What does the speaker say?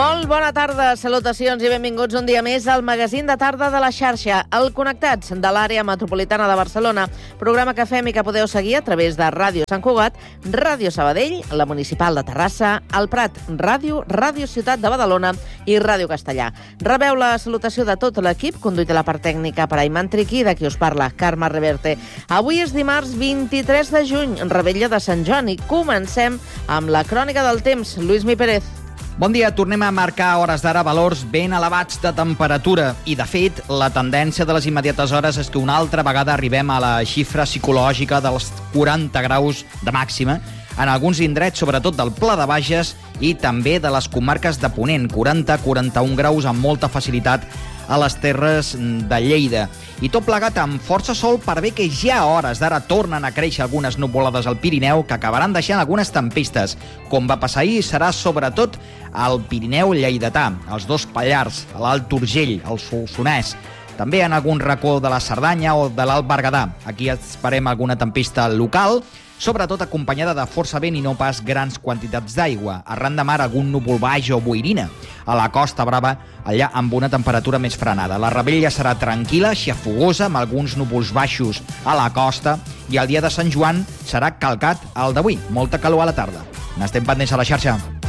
Molt bona tarda, salutacions i benvinguts un dia més al magazín de tarda de la xarxa, el Connectats de l'àrea metropolitana de Barcelona, programa que fem i que podeu seguir a través de Ràdio Sant Cugat, Ràdio Sabadell, la Municipal de Terrassa, el Prat Ràdio, Ràdio Ciutat de Badalona i Ràdio Castellà. Rebeu la salutació de tot l'equip, conduït a la part tècnica per Ayman Triqui, de qui us parla, Carme Reverte. Avui és dimarts 23 de juny, revetlla de Sant Joan, i comencem amb la crònica del temps. Lluís Mi Pérez. Bon dia, tornem a marcar hores d'ara valors ben elevats de temperatura i, de fet, la tendència de les immediates hores és que una altra vegada arribem a la xifra psicològica dels 40 graus de màxima en alguns indrets, sobretot del Pla de Bages i també de les comarques de Ponent, 40-41 graus amb molta facilitat a les terres de Lleida. I tot plegat amb força sol per bé que ja a hores d'ara tornen a créixer algunes nuvolades al Pirineu que acabaran deixant algunes tempistes. Com va passar ahir, serà sobretot al Pirineu lleidatà, als dos Pallars, a l'Alt Urgell, al Solsonès, també en algun racó de la Cerdanya o de l'Alt Berguedà. Aquí esperem alguna tempesta local, sobretot acompanyada de força vent i no pas grans quantitats d'aigua. Arran de mar, algun núvol baix o boirina. A la Costa Brava, allà amb una temperatura més frenada. La Rebella serà tranquil·la, xafogosa, amb alguns núvols baixos a la costa, i el dia de Sant Joan serà calcat al d'avui. Molta calor a la tarda. N'estem pendents a la xarxa.